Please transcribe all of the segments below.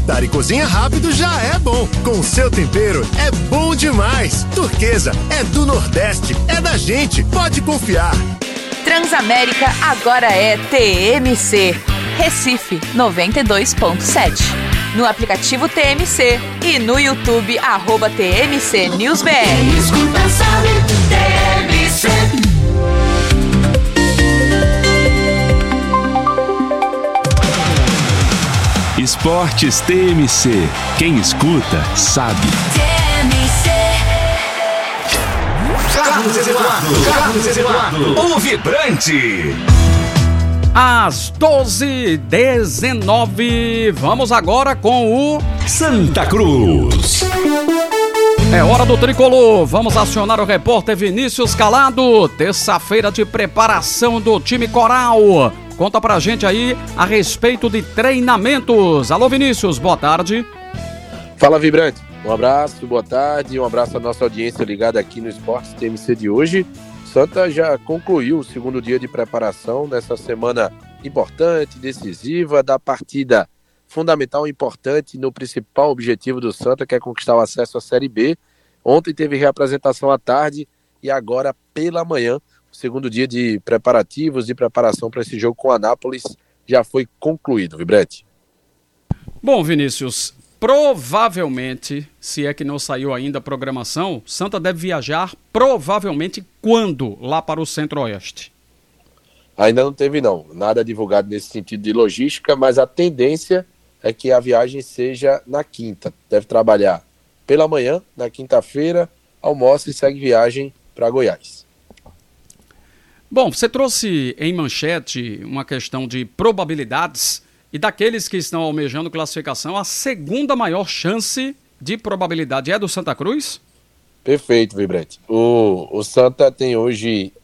jantar e cozinha rápido já é bom. Com o seu tempero é bom demais. Turquesa é do Nordeste, é da gente, pode confiar. Transamérica agora é TMC. Recife 92.7. No aplicativo TMC e no YouTube @TMC News BR. Quem escuta sabe, TMC. Esportes TMC. Quem escuta sabe. TMC. Carlos Eduardo, o vibrante. Às 12h19, vamos agora com o Santa Cruz. É hora do tricolor, vamos acionar o repórter Vinícius Calado. Terça-feira de preparação do time coral. Conta pra gente aí a respeito de treinamentos. Alô Vinícius, boa tarde. Fala Vibrante, um abraço, boa tarde, um abraço à nossa audiência ligada aqui no Esportes TMC de hoje. Santa já concluiu o segundo dia de preparação nessa semana importante, decisiva, da partida fundamental e importante no principal objetivo do Santa, que é conquistar o acesso à Série B. Ontem teve reapresentação à tarde e agora pela manhã, o segundo dia de preparativos, de preparação para esse jogo com o Anápolis já foi concluído, Vibrante. Bom, Vinícius, provavelmente, se é que não saiu ainda a programação, Santa deve viajar provavelmente quando lá para o Centro-Oeste? Ainda não teve nada divulgado nesse sentido de logística, mas a tendência é que a viagem seja na quinta. Deve trabalhar pela manhã, na quinta-feira, almoça e segue viagem para Goiás. Bom, você trouxe em manchete uma questão de probabilidades e daqueles que estão almejando classificação, a segunda maior chance de probabilidade é do Santa Cruz? Perfeito, Vibrante. O Santa tem hoje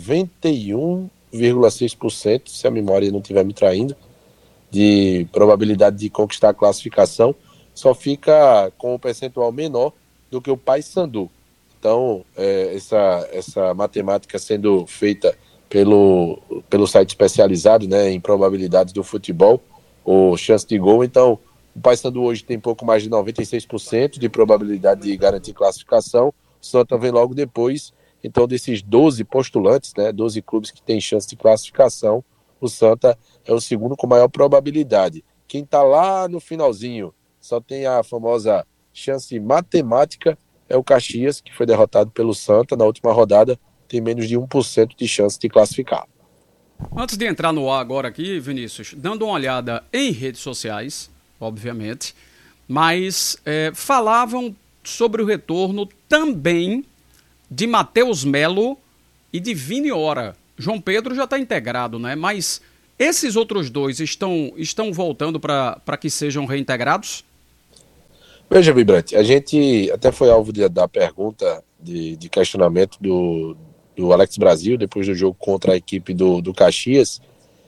91,6%, se a memória não estiver me traindo, de probabilidade de conquistar a classificação. Só fica com um percentual menor do que o Paysandu. Então, essa matemática sendo feita pelo site especializado, né, em probabilidades do futebol, o chance de gol. Então, o Paysandu hoje tem pouco mais de 96% de probabilidade de garantir classificação. O Santa vem logo depois. Então, desses 12 postulantes, né, 12 clubes que têm chance de classificação, o Santa é o segundo com maior probabilidade. Quem está lá no finalzinho, só tem a famosa chance matemática, é o Caxias, que foi derrotado pelo Santa na última rodada, tem menos de 1% de chance de classificar. Antes de entrar no ar agora aqui, Vinícius, dando uma olhada em redes sociais, obviamente, mas falavam sobre o retorno também de Matheus Melo e de Vini Ora. João Pedro já está integrado, né? Mas esses outros dois estão voltando para que sejam reintegrados? Veja, Vibrante, a gente até foi alvo da pergunta de questionamento do Alex Brasil, depois do jogo contra a equipe do Caxias,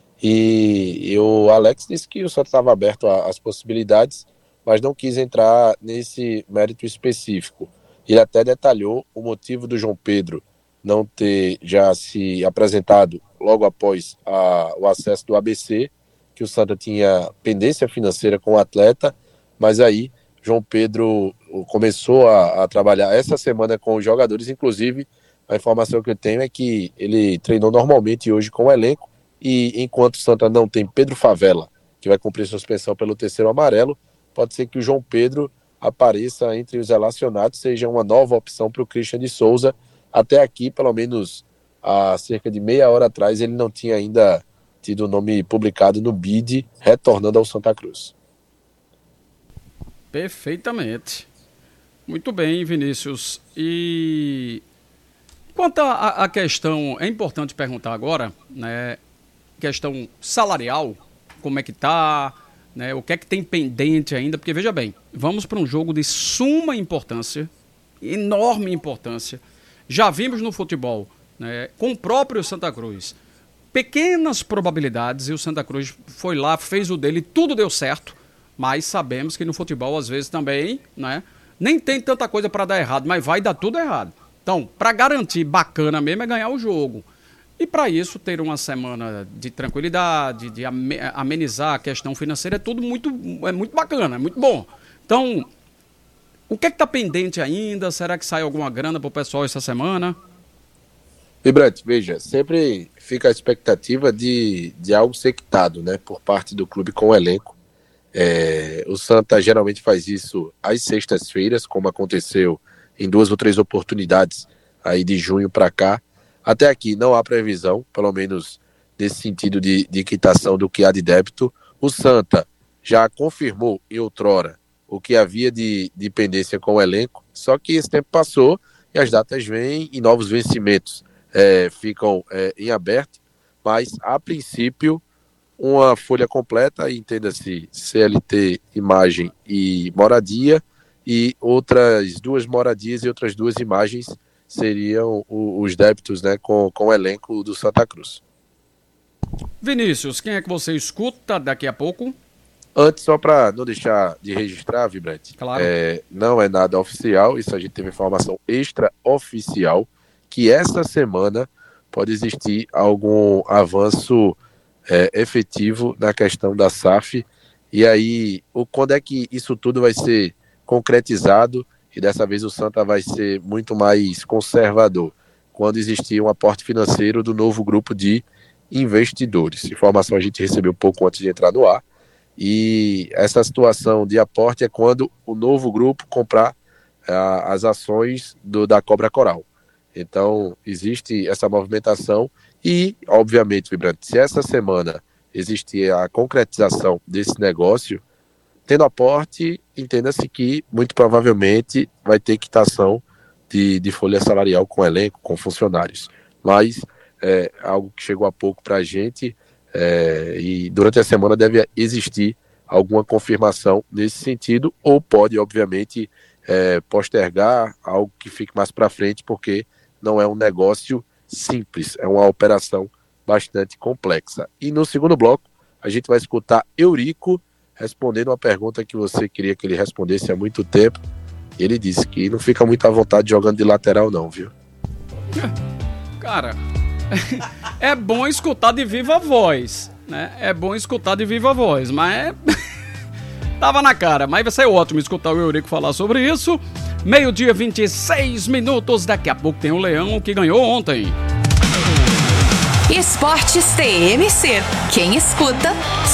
e o Alex disse que o Santa estava aberto às possibilidades, mas não quis entrar nesse mérito específico. Ele até detalhou o motivo do João Pedro não ter já se apresentado logo após o acesso do ABC, que o Santa tinha pendência financeira com o atleta, mas aí João Pedro começou a trabalhar essa semana com os jogadores. Inclusive, a informação que eu tenho é que ele treinou normalmente hoje com o elenco, e enquanto o Santa não tem Pedro Favela, que vai cumprir suspensão pelo terceiro amarelo, pode ser que o João Pedro apareça entre os relacionados, seja uma nova opção para o Christian de Souza. Até aqui, pelo menos há cerca de meia hora atrás, ele não tinha ainda tido o nome publicado no BID, retornando ao Santa Cruz. Perfeitamente. Muito bem, Vinícius. E quanto à questão, é importante perguntar agora, né, questão salarial, como é que tá, né, o que é que tem pendente ainda, porque veja bem, vamos para um jogo de suma importância, enorme importância. Já vimos no futebol, né, com o próprio Santa Cruz, pequenas probabilidades, e o Santa Cruz foi lá, fez o dele, tudo deu certo. Mas sabemos que no futebol, às vezes, também, né, nem tem tanta coisa para dar errado, mas vai dar tudo errado. Então, para garantir bacana mesmo é ganhar o jogo. E para isso, ter uma semana de tranquilidade, de amenizar a questão financeira, é muito bacana, é muito bom. Então, o que é que está pendente ainda? Será que sai alguma grana para o pessoal essa semana? Vibrante, veja, sempre fica a expectativa de algo ser quitado, né, por parte do clube com o elenco. O Santa geralmente faz isso às sextas-feiras, como aconteceu em 2 ou 3 oportunidades aí de junho para cá. Até aqui não há previsão, pelo menos nesse sentido de quitação do que há de débito. O Santa já confirmou em outrora o que havia de pendência com o elenco, só que esse tempo passou e as datas vêm e novos vencimentos ficam em aberto, mas a princípio uma folha completa, entenda-se CLT, imagem e moradia, e outras 2 moradias e outras 2 imagens seriam os débitos, né, com o elenco do Santa Cruz. Vinícius, quem é que você escuta daqui a pouco? Antes, só para não deixar de registrar, Vibrante, claro. Não é nada oficial, isso a gente teve informação extraoficial, que essa semana pode existir algum avanço efetivo na questão da SAF, e aí quando é que isso tudo vai ser concretizado, e dessa vez o Santa vai ser muito mais conservador, quando existir um aporte financeiro do novo grupo de investidores. Informação a gente recebeu pouco antes de entrar no ar, e essa situação de aporte é quando o novo grupo comprar as ações da Cobra Coral. Então, existe essa movimentação e, obviamente, Vibrante, se essa semana existir a concretização desse negócio, tendo aporte, entenda-se que, muito provavelmente, vai ter quitação de folha salarial com elenco, com funcionários. Mas é algo que chegou há pouco para a gente e durante a semana deve existir alguma confirmação nesse sentido, ou pode, obviamente, postergar algo que fique mais para frente, porque não é um negócio simples, é uma operação bastante complexa. E no segundo bloco, a gente vai escutar Eurico respondendo uma pergunta que você queria que ele respondesse há muito tempo. Ele disse que não fica muito à vontade jogando de lateral não, viu? Cara, é bom escutar de viva voz, né? É bom escutar de viva voz, mas tava na cara, mas vai ser ótimo escutar o Eurico falar sobre isso. 12:26, daqui a pouco tem o Leão que ganhou ontem. Esportes TMC. Quem escuta